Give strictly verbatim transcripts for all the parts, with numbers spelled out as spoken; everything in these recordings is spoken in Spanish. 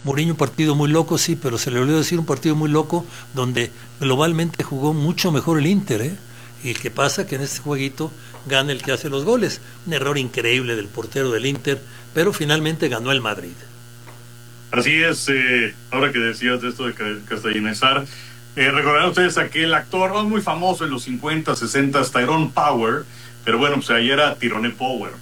Mourinho un partido muy loco, sí, pero se le olvidó decir un partido muy loco donde globalmente jugó mucho mejor el Inter, ¿eh? Y que pasa que en este jueguito gana el que hace los goles. Un error increíble del portero del Inter, pero finalmente ganó el Madrid. Así es, eh, ahora que decías de esto de Castellanizar, eh, recordarán ustedes aquel actor no muy famoso en los cincuenta, sesenta, Tyrone Power, pero bueno, pues ayer era Tyrone Power.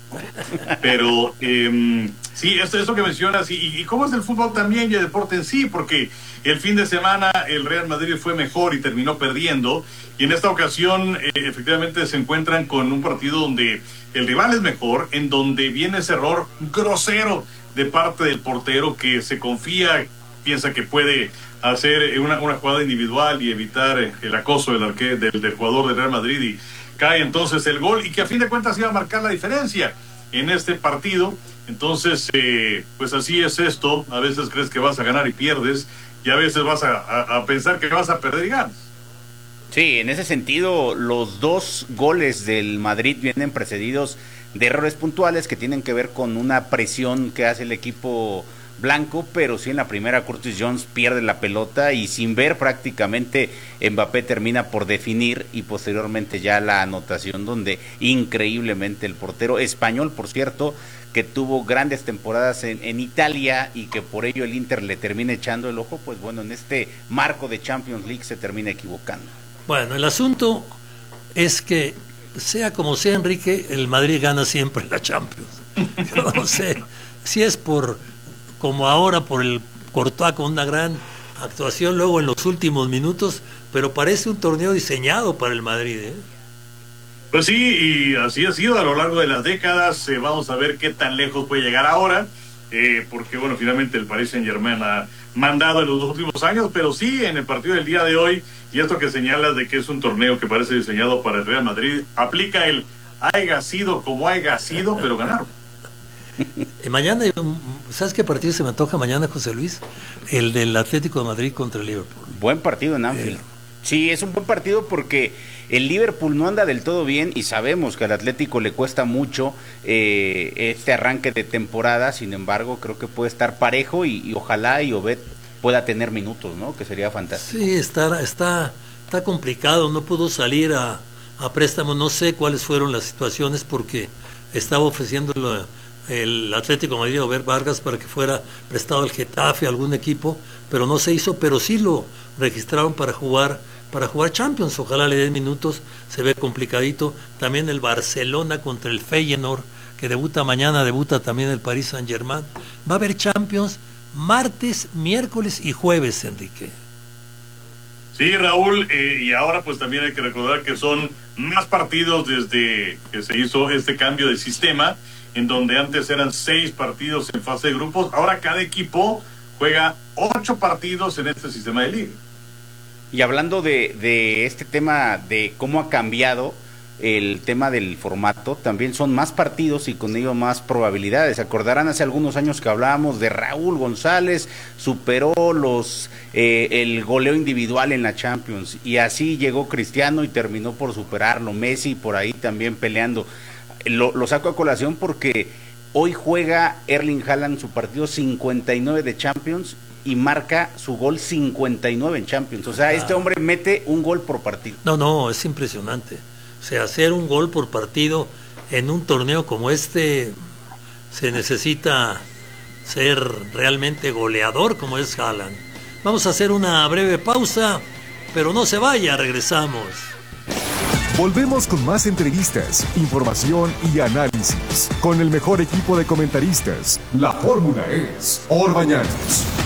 Pero eh, sí, esto, esto que mencionas, y, y cómo es el fútbol también y el deporte en sí, porque el fin de semana el Real Madrid fue mejor y terminó perdiendo, y en esta ocasión eh, efectivamente se encuentran con un partido donde el rival es mejor, en donde viene ese error grosero de parte del portero que se confía, piensa que puede hacer una, una jugada individual y evitar el acoso del, arque, del, del jugador del Real Madrid, y cae entonces el gol, y que a fin de cuentas iba a marcar la diferencia en este partido. Entonces eh, pues así es esto, a veces crees que vas a ganar y pierdes, y a veces vas a, a, a pensar que vas a perder y ganas. Sí, en ese sentido los dos goles del Madrid vienen precedidos de errores puntuales que tienen que ver con una presión que hace el equipo blanco, pero sí en la primera Curtis Jones pierde la pelota y sin ver prácticamente Mbappé termina por definir, y posteriormente ya la anotación donde increíblemente el portero español, por cierto, que tuvo grandes temporadas en, en Italia y que por ello el Inter le termina echando el ojo, pues bueno, en este marco de Champions League se termina equivocando. Bueno, el asunto es que sea como sea, Enrique, el Madrid gana siempre la Champions. Yo no sé si es por, como ahora, por el Courtois con una gran actuación luego en los últimos minutos, pero parece un torneo diseñado para el Madrid, ¿eh? Pues sí, y así ha sido a lo largo de las décadas. Eh, vamos a ver qué tan lejos puede llegar ahora, eh, porque bueno, finalmente el Paris Saint-Germain ha mandado en los dos últimos años, pero sí, en el partido del día de hoy, y esto que señalas de que es un torneo que parece diseñado para el Real Madrid, aplica el haya sido como haya sido, pero ganaron. Y mañana, ¿sabes qué partido se me antoja mañana, José Luis? El del Atlético de Madrid contra el Liverpool. Buen partido en Anfield. Eh. Sí, es un buen partido porque el Liverpool no anda del todo bien y sabemos que al Atlético le cuesta mucho eh, este arranque de temporada. Sin embargo, creo que puede estar parejo y, y ojalá y Obed pueda tener minutos, ¿no? Que sería fantástico. Sí, está, está, está complicado, no pudo salir a, a préstamo, no sé cuáles fueron las situaciones porque estaba ofreciendo la, el Atlético de Madrid a Obed Vargas para que fuera prestado al Getafe, a algún equipo, pero no se hizo, pero sí lo registraron para jugar para jugar Champions, ojalá le den minutos, se ve complicadito. También el Barcelona contra el Feyenoord, que debuta mañana, debuta también el Paris Saint-Germain. Va a haber Champions martes, miércoles y jueves, Enrique. Sí, Raúl, eh, y ahora pues también hay que recordar que son más partidos desde que se hizo este cambio de sistema, en donde antes eran seis partidos en fase de grupos, ahora cada equipo juega ocho partidos en este sistema de liga. Y hablando de, de este tema de cómo ha cambiado el tema del formato, también son más partidos y con ello más probabilidades. Acordarán hace algunos años que hablábamos de Raúl González, superó los eh, el goleo individual en la Champions, y así llegó Cristiano y terminó por superarlo, Messi por ahí también peleando. Lo, lo saco a colación porque hoy juega Erling Haaland su partido cincuenta y nueve de Champions y marca su gol cincuenta y nueve en Champions. O sea, ah. este hombre mete un gol por partido. No, no, es impresionante. O sea, hacer un gol por partido en un torneo como este, se necesita ser realmente goleador como es Haaland. Vamos a hacer una breve pausa, pero no se vaya, regresamos. Volvemos con más entrevistas, información y análisis con el mejor equipo de comentaristas. La fórmula es Orbañanos.